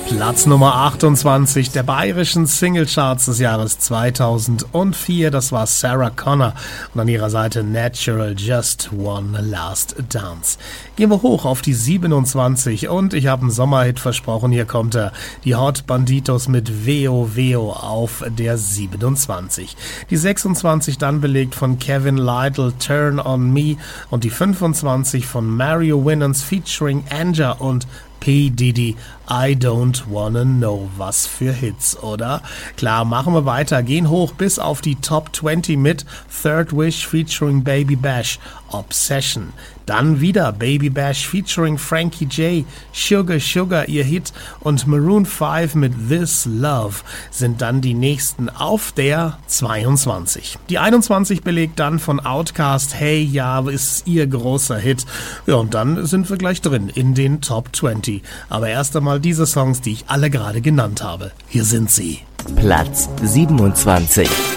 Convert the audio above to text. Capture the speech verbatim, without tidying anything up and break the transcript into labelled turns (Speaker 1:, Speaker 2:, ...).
Speaker 1: Platz Nummer achtundzwanzig der bayerischen Singlecharts des Jahres zweitausendvier, das war Sarah Connor und an ihrer Seite Natural, Just One Last Dance. Gehen wir hoch auf die siebenundzwanzig und ich habe einen Sommerhit versprochen, hier kommt er, die Hot Banditos mit Veo Veo auf der siebenundzwanzig. Die sechsundzwanzig dann belegt von Kevin Lytle, Turn on Me und die fünfundzwanzig von Mario Winans featuring Anja und P. Diddy, I Don't Wanna Know. Was für Hits, oder? Klar, machen wir weiter, gehen hoch bis auf die Top zwanzig mit Third Wish featuring Baby Bash, Obsession. Dann wieder Baby Bash featuring Frankie J, Sugar Sugar, ihr Hit, und Maroon fünf mit This Love sind dann die nächsten auf der zweiundzwanzig. Die einundzwanzig belegt dann von Outkast, Hey Ja, ist ihr großer Hit. Ja, und dann sind wir gleich drin in den Top zwanzig. Aber erst einmal diese Songs, die ich alle gerade genannt habe. Hier sind sie.
Speaker 2: Platz siebenundzwanzig.